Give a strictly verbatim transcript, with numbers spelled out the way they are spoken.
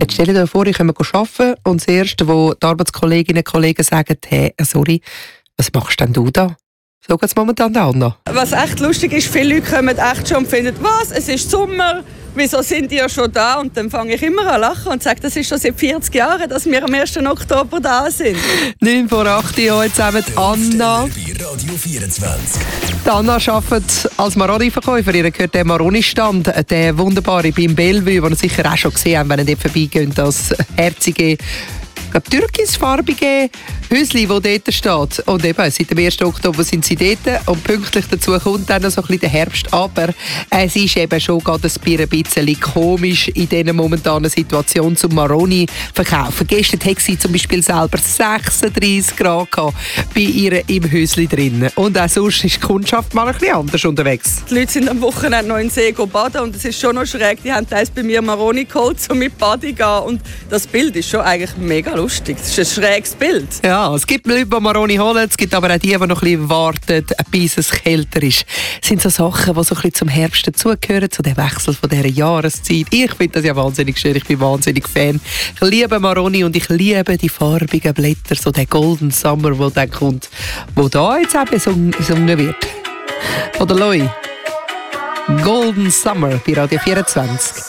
Jetzt stell dir vor, ich komme arbeiten und das Erste, wo die Arbeitskolleginnen und Kollegen sagen, hey, sorry, was machst denn du da? So geht es momentan da, Anna. Was echt lustig ist, viele Leute kommen echt schon und finden, was, es ist Sommer, wieso sind die ja schon da? Und dann fange ich immer an lachen und sage, das ist schon seit vierzig Jahren, dass wir am ersten Oktober da sind. neun vor acht Uhr zusammen Anna. Bei Radio vierundzwanzig. Die Anna arbeitet als Maroni-Verkäufer. Ihr gehört der Maroni-Stand, der wunderbare beim Bellevue, den ihr sicher auch schon gesehen habt, wenn ihr dort vorbeigeht, das herzige, türkisfarbige Häuschen, das dort steht. Und eben, seit dem ersten Oktober sind sie dort. Und pünktlich dazu kommt dann noch so ein bisschen der Herbst. Aber es ist eben schon gerade ein bisschen komisch in dieser momentanen Situation zum Maroni verkaufen. Gestern hatte sie zum Beispiel selber sechsunddreissig Grad bei ihr im Häuschen drin. Und auch sonst ist die Kundschaft mal ein bisschen anders unterwegs. Die Leute sind am Wochenende noch in den See baden und es ist schon noch schräg. Die haben teils bei mir Maroni geholt, um mit Baden zu gehen. Und das Bild ist schon eigentlich mega lustig. Das ist ein schräges Bild. Ja, es gibt Leute, die Maroni holen, es gibt aber auch die, die noch ein bisschen warten, bis es kälter ist. Das sind so Sachen, die so ein bisschen zum Herbst dazugehören, zu dem Wechsel von dieser Jahreszeit. Ich finde das ja wahnsinnig schön, ich bin wahnsinnig Fan. Ich liebe Maroni und ich liebe die farbigen Blätter, so der Golden Summer, der dann kommt, wo da jetzt auch besungen wird. Von der Loi. Golden Summer bei Radio vierundzwanzig.